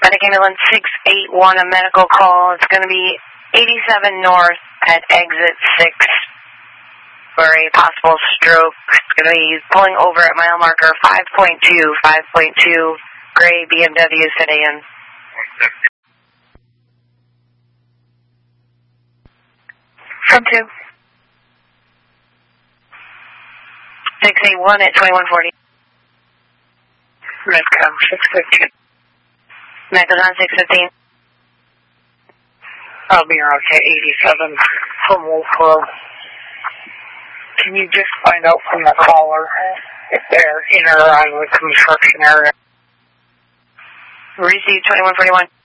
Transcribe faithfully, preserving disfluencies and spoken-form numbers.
Medic ambulance six eight one, a medical call. It's going to be eighty-seven north at exit six for a possible stroke. It's going to be pulling over at mile marker five point two, five point two, gray B M W sedan. From two. six eight one at twenty-one forty. Medcom six fifteen. Medcom on six fifteen. I'll be around to eighty-seven from Wolf Road. Can you just find out from the caller if they're in or around the construction area? Received twenty-one forty-one.